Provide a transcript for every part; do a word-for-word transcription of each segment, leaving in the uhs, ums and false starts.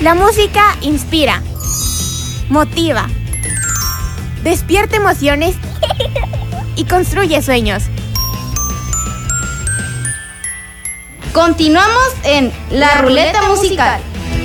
La música inspira, motiva, despierta emociones y construye sueños. Continuamos en La Ruleta Musical.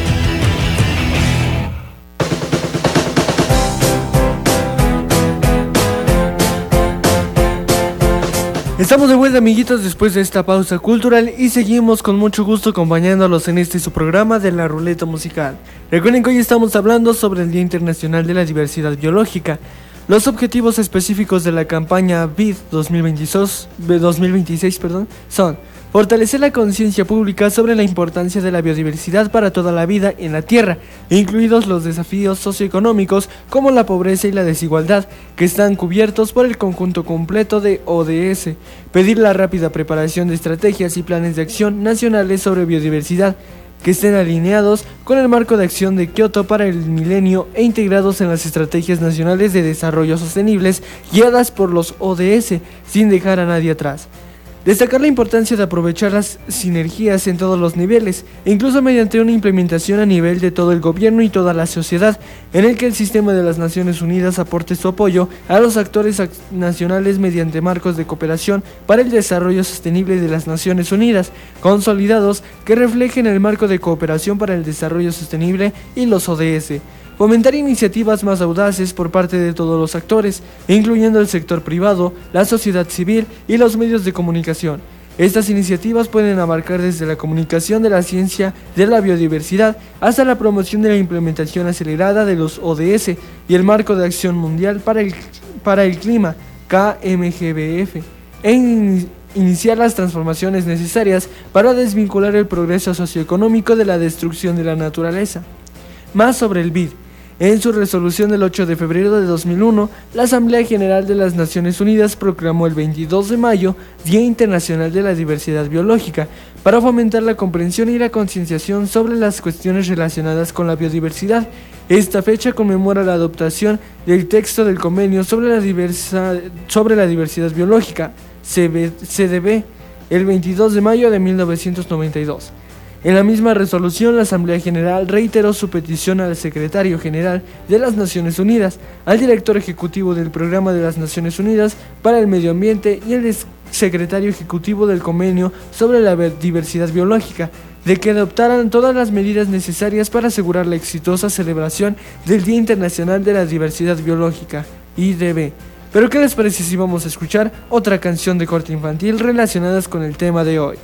Estamos de vuelta, amiguitos, después de esta pausa cultural y seguimos con mucho gusto acompañándolos en este su programa de La Ruleta Musical. Recuerden que hoy estamos hablando sobre el Día Internacional de la Diversidad Biológica. Los objetivos específicos de la campaña V I D dos mil veintidós, dos mil veintiséis perdón, son fortalecer la conciencia pública sobre la importancia de la biodiversidad para toda la vida en la Tierra, incluidos los desafíos socioeconómicos como la pobreza y la desigualdad, que están cubiertos por el conjunto completo de O D S. Pedir la rápida preparación de estrategias y planes de acción nacionales sobre biodiversidad, que estén alineados con el marco de acción de Kioto para el milenio e integrados en las estrategias nacionales de desarrollo sostenibles guiadas por los O D S, sin dejar a nadie atrás. Destacar la importancia de aprovechar las sinergias en todos los niveles, incluso mediante una implementación a nivel de todo el gobierno y toda la sociedad, en el que el sistema de las Naciones Unidas aporte su apoyo a los actores nacionales mediante marcos de cooperación para el desarrollo sostenible de las Naciones Unidas, consolidados que reflejen el marco de cooperación para el desarrollo sostenible y los O D S. Fomentar iniciativas más audaces por parte de todos los actores, incluyendo el sector privado, la sociedad civil y los medios de comunicación. Estas iniciativas pueden abarcar desde la comunicación de la ciencia de la biodiversidad hasta la promoción de la implementación acelerada de los O D S y el Marco de Acción Mundial para el, para el Clima, K M G B F, e in, iniciar las transformaciones necesarias para desvincular el progreso socioeconómico de la destrucción de la naturaleza. Más sobre el V I D. En su resolución del ocho de febrero de dos mil uno, la Asamblea General de las Naciones Unidas proclamó el veintidós de mayo Día Internacional de la Diversidad Biológica para fomentar la comprensión y la concienciación sobre las cuestiones relacionadas con la biodiversidad. Esta fecha conmemora la adoptación del texto del Convenio sobre la, diversa, sobre la Diversidad Biológica, C D B, el veintidós de mayo de mil novecientos noventa y dos. En la misma resolución, la Asamblea General reiteró su petición al Secretario General de las Naciones Unidas, al Director Ejecutivo del Programa de las Naciones Unidas para el Medio Ambiente y al Secretario Ejecutivo del Convenio sobre la Diversidad Biológica, de que adoptaran todas las medidas necesarias para asegurar la exitosa celebración del Día Internacional de la Diversidad Biológica, I D B. Pero ¿qué les parece si vamos a escuchar otra canción de corte infantil relacionadas con el tema de hoy?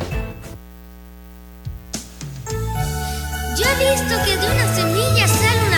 Yo he visto que de una semilla sale una